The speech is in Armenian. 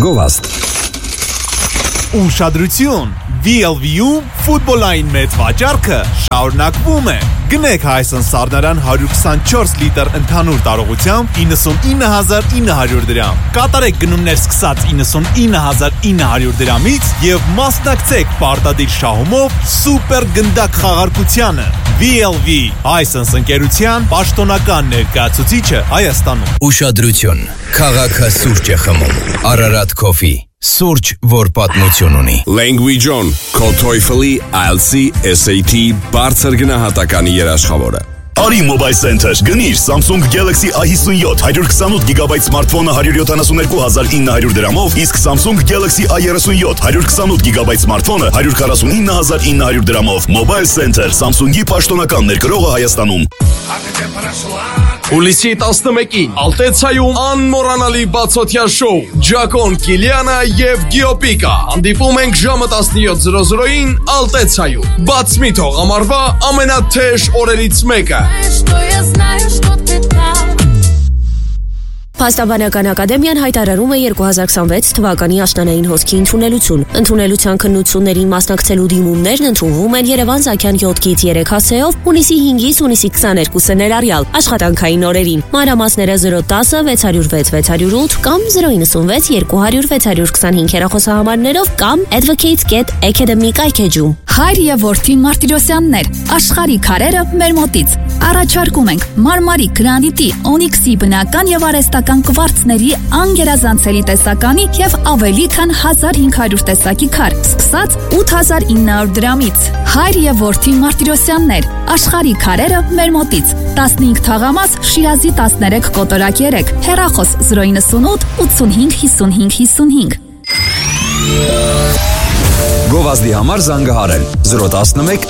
Գովազդ։ Ուշադրություն, VLV-ում ֆուտբոլային մեծ վաճառքը շարունակվում է։ Գնեք Հայսեն Սառնարան 124 լիտր ընդհանուր տարողությամբ 99900 դրամ։ Կատարեք գնումներ սկսած 99900 դրամից եւ մասնակցեք պարտադիր շահումով սուպեր գնդակ խաղարկությանը։ VLV Հայսեն ընկերության պաշտոնական ներկայացուցիչը Հայաստանում։ Ուշադրություն, քաղաքը սուրճ է խմում։ Ararat Coffee, սուրճ, որ պատմություն ունի։ Language On, քո TOEFL-ի, IELTS-ի, SAT բարձր գնահատականի երաշխավորը։ Արի Mobile Center, գնիր Samsung Galaxy A57 128 GB սմարթֆոնը 172900 դրամով, իսկ Samsung Galaxy A37 128 GB սմարթֆոնը 149900 դրամով։ Mobile Center, Samsung-ի պաշտոնական ներկրողը Հայաստանում։ Հուլիսի 11-ին Ալտեցայում անմոռանալի բացօթյա շոու Ջակոն Կիլիանա եւ Գիոպիկա։ Հանդիպում ենք ժամը 17:00-ին Ալտեցայում։ Բաց մի թող ամառվա ամենաթեժ օրերից մեկը։ Փաստաբանական ակադեմիան հայտարարում է 2026 թվականի աշնանային հոսքի ընդունելություն։ Ընդունելության քննություններին մասնակցելու դիմումներն ընդունվում են Երևան-Զաքյան 7-ից 3 հասցեով հունիսի 5-ից հունիսի 22-ը ներառյալ աշխատանքային օրերին։ Մանրամասները 010 606 608 կամ 096 200 625 հեռախոսահամարներով կամ advocates.academy կայքեջում։ Հայր եւ որդի Մարտիրոսյաններ, աշխարհի քարերը մեր մոտից։ Առաջարկում ենք մարմարի, գրանիտի, օնիքսի բնական եւ արհեստական կվարցների անգերազանցելի տեսականի եւ ավելի քան 1500 տեսակի քար, սկսած 8900 դրամից։ Հայր եւ որդի Մարտիրոսյաններ, աշխարհի քարերը մեր մոտից։ 15 թաղամաս, Շիրազի 13 կոտորակ 3, հեռախոս 098 85 55 55։ Գովազդի համար զանգահարել 011